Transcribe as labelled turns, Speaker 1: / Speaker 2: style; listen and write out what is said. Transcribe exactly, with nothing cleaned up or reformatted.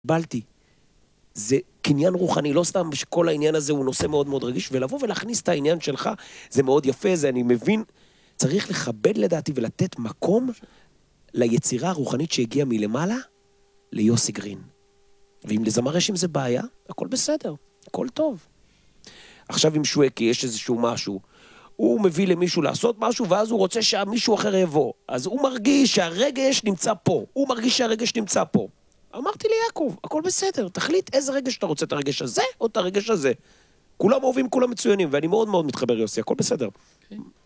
Speaker 1: בלתי. זה קניין רוחני, לא סתם שכל העניין הזה הוא נושא מאוד מאוד רגיש, ולבוא ולהכניס את העניין שלך, זה מאוד יפה, זה אני מבין, צריך לכבד לדעתי ולתת מקום ליצירה הרוחנית שהגיעה מלמעלה ליוסי גרין. ואם לזמר יש עם זה בעיה, הכל בסדר, הכל טוב. עכשיו עם שווקי יש איזשהו משהו, הוא מביא למישהו לעשות משהו, ואז הוא רוצה שמישהו אחר יבוא. אז הוא מרגיש שהרגש נמצא פה, הוא מרגיש שהרגש נמצא פה. אמרתי לי, יעקב, הכל בסדר, תחליט איזה רגש אתה רוצה, את הרגש הזה או את הרגש הזה. כולם אוהבים, כולם מצוינים, ואני מאוד מאוד מתחבר יוסי, הכל בסדר. Okay.